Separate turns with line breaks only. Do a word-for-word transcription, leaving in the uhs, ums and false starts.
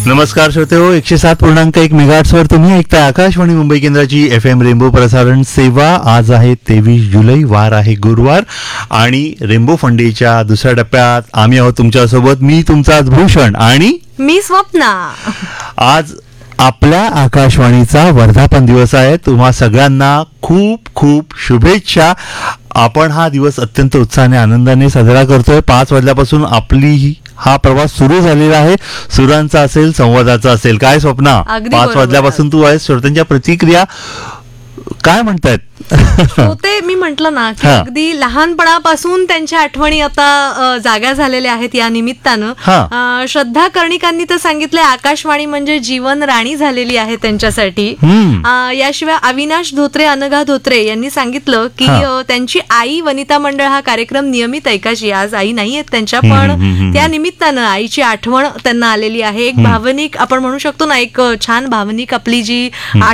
नमस्कार श्रोते हो, एकशे सात पूर्णांक एक मेगाहर्ट्झवर तुम्ही ऐकता आकाशवाणी मुंबई केंद्राची एफ एम रेनबो प्रसारण सेवा. आज आहे तेवीस जुलै, वार आहे गुरुवार आणि रेनबो फंडेच्या दुसऱ्या टप्प्यात आम्ही आहोत तुमच्यासोबत. मी तुमचा भूषण आणि
मी स्वप्ना.
आज आपल्या आकाशवाणीचा वर्धापन दिवस आहे. तुम्हा सगळ्यांना खूप खूप शुभेच्छा. आपण हा दिवस अत्यंत उत्साहाने आनंदाने साजरा करतोय. पाच वाजल्यापासून आपली हा प्रवास सुरू झालेला आहे. सुरांचा असेल, संवादाचा असेल. काय स्वप्ना, पाच वाजल्यापासून तू आहेस. श्रोत्यांच्या प्रतिक्रिया काय म्हणतायत?
होते मी म्हंटल ना की अगदी लहानपणापासून त्यांच्या आठवणी आता जाग्या झालेल्या आहेत या निमित्तानं. श्रद्धा कर्णिकांनी तर सांगितलंय आकाशवाणी म्हणजे जीवन राणी झालेली आहे त्यांच्यासाठी. याशिवाय अविनाश धोत्रे, अनघा धोत्रे यांनी सांगितलं की त्यांची आई वनिता मंडळ हा कार्यक्रम नियमित ऐकायची. आज आई नाही आहेत त्यांच्या, पण त्या निमित्तानं आईची आठवण त्यांना आलेली आहे. एक भावनिक आपण म्हणू शकतो ना, एक छान भावनिक आपली जी